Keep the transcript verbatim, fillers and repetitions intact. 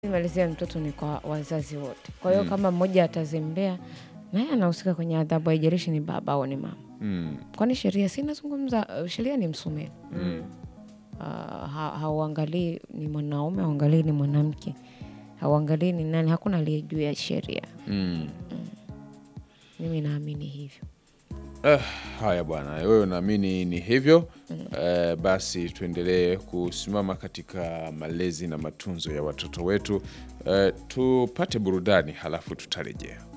Malezi ya mtoto ni kwa wazazi wote. Kwa hiyo Mm. kama mmoja atazembea, naye anahusika kwenye adhabu, haijalishi ni baba au ni mama. Mm. Kwani sheria si inazungumza, sheria ni msumeno. Mm. Uh, ha, hauangalii ni mwanaume, hauangalii ni mwanamke. Hauangalii ni nani, hakuna aliye juu ya sheria. Mm. Mm. Mimi naamini hivyo. Eh, haya bwana, wewe unaamini ni hivyo. Mm. Eh, basi tuendelee kusimama katika malezi na matunzo ya watoto wetu. Eh, tupate burudani halafu tutarejea.